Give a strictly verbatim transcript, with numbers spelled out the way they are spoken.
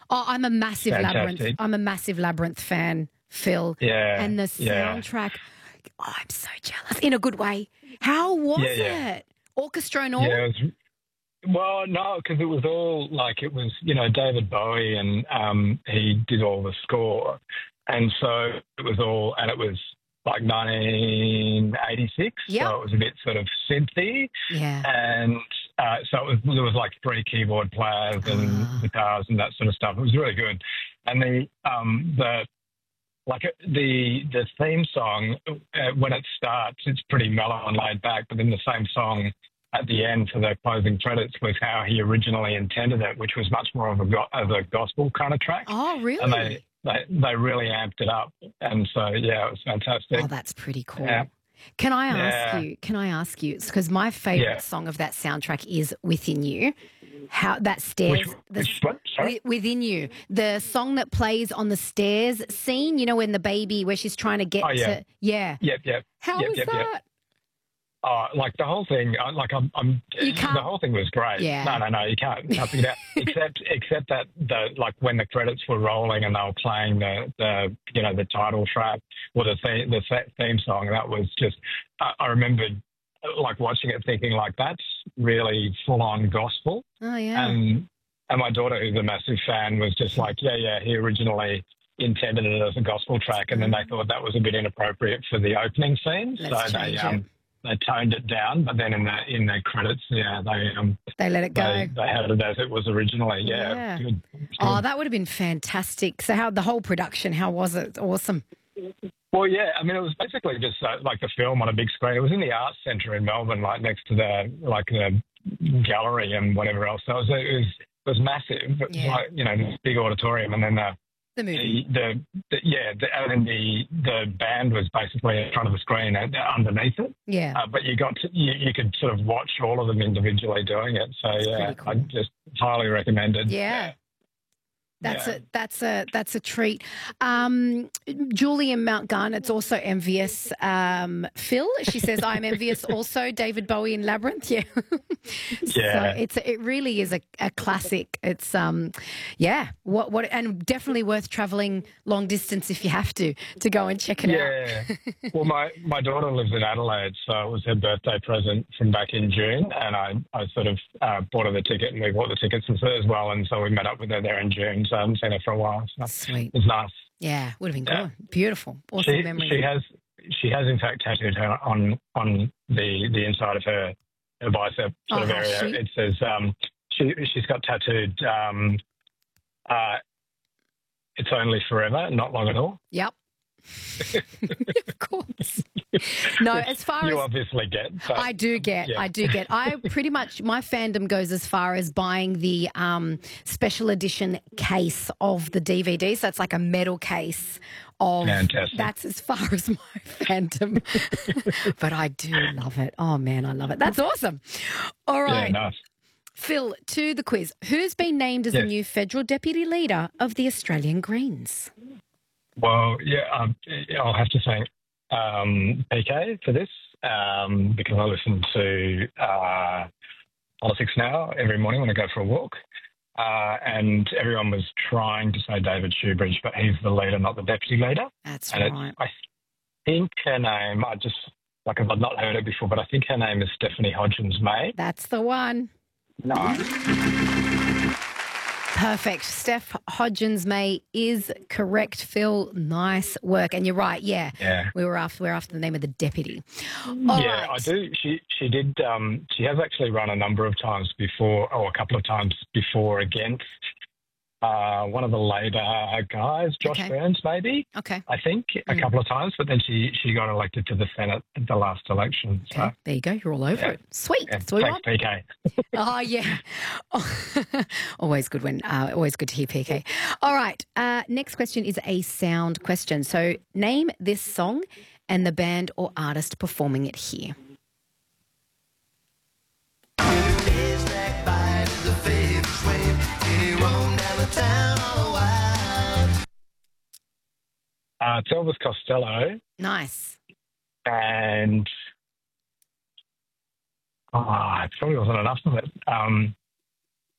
Oh, I'm a massive Fantastic. Labyrinth. I'm a massive Labyrinth fan, Phil. Yeah. And the yeah. soundtrack. Oh, I'm so jealous in a good way. How was Yeah, yeah. it? Orchestra and all? Yeah, it was, well, no, because it was all like it was, you know, David Bowie, and um, he did all the score, and so it was all, and it was like nineteen eighty-six, Yep. so it was a bit sort of synthy, Yeah. and uh, so it was, there was like three keyboard players and Ah. guitars and that sort of stuff. It was really good, and the um, the like uh, the the theme song uh, when it starts, it's pretty mellow and laid back, but then the same song at the end for the closing credits was how he originally intended it, which was much more of a, go- of a gospel kind of track. Oh, really? And they, they, they really amped it up. And so, yeah, it was fantastic. Oh, that's pretty cool. Yeah. Can I ask Yeah. you, can I ask you, because my favourite Yeah. song of that soundtrack is Within You. How that stairs, Which, the, which what? Sorry? Wi- Within You, the song that plays on the stairs scene, you know, when the baby, where she's trying to get Oh, yeah. to, yeah. Yep, yep. How yep, was yep, that? Yep. Oh, like the whole thing, uh, like I'm, I'm You can't- the whole thing was great. Yeah. No, no, no, you can't, can't figure it out. Except, except that the like when the credits were rolling and they were playing the, the you know, the title track or the theme, the th- theme song, that was just. I, I remembered like watching it, thinking like that's really full on gospel. Oh, yeah. And and my daughter, who's a massive fan, was just like, yeah, yeah, he originally intended it as a gospel track, and then they thought that was a bit inappropriate for the opening scene, Let's so they change um it. they toned it down. But then in the in the credits, yeah, they um They let it go. they, they had it as it was originally. Yeah, Yeah. Good. Oh, that would have been fantastic. So how, the whole production, how was it? Awesome. Well, yeah, I mean, it was basically just uh, like the film on a big screen. It was in the Arts Centre in Melbourne, like next to the like the gallery and whatever else. So it was it was, it was massive. It was Yeah. like, you know, this big auditorium, and then the The movie. the, the, the yeah, the, and then the the band was basically in front of the screen and underneath it. Yeah. Uh, but you got to, you, you could sort of watch all of them individually doing it. So yeah, pretty cool. I just highly recommended. Yeah. That's Yeah. a that's a that's a treat. Um, Julie in Mount Garnet's also envious. Um, Phil, she says, "I'm envious." Also, David Bowie in Labyrinth. Yeah, Yeah. So it's it really is a, a classic. It's um, yeah. What what and definitely worth travelling long distance if you have to to go and check it out. Yeah. Well, my, my daughter lives in Adelaide, so it was her birthday present from back in June, and I, I sort of uh, bought her the ticket, and we bought the tickets as as well, and so we met up with her there in June, so I haven't seen her for a while. So Sweet. It's nice. Yeah, would have been Yeah. good. Beautiful. Awesome She, memory. she has she has in fact tattooed her on on the, the inside of her, her bicep sort Oh, of has area. she? It says um, she she's got tattooed um, uh, it's only forever, not long at all. Yep. Of course. No, as far You as obviously get. But, I do get, yeah. I do get. I pretty much, my fandom goes as far as buying the um, special edition case of the D V D. So it's like a metal case of. Fantastic. That's as far as my fandom. But I do love it. Oh man, I love it. That's awesome. All right, Yeah, nice. Phil, to the quiz. Who's been named as the Yes. new federal deputy leader of the Australian Greens? Well, yeah, um, I'll have to thank um, P K for this um, because I listen to uh, Politics Now every morning when I go for a walk. Uh, and everyone was trying to say David Shoebridge, but he's the leader, not the deputy leader. That's and right. it's, I think her name, I just, like I've not heard it before, but I think her name is Stephanie Hodgins May. That's the one. Nice. Perfect. Steph Hodgins May is correct. Phil, nice work. And you're right. Yeah, Yeah. we were after we're after the name of the deputy. All Yeah, right. I do. She she did. Um, she has actually run a number of times before, or a couple of times before against uh, one of the Labor guys, Josh Okay. Burns, maybe. Okay. I think a Mm. couple of times, but then she she got elected to the Senate at the last election. So, Okay. There you go. You're all over Yeah. it. Sweet. yeah, That's what we thanks, want. P K. Oh yeah. Always good when. Uh, always good to hear P K. All right. Uh, next question is a sound question. So name this song and the band or artist performing it here. Uh, it's Elvis Costello, Nice. and oh, it probably wasn't enough of it. Um,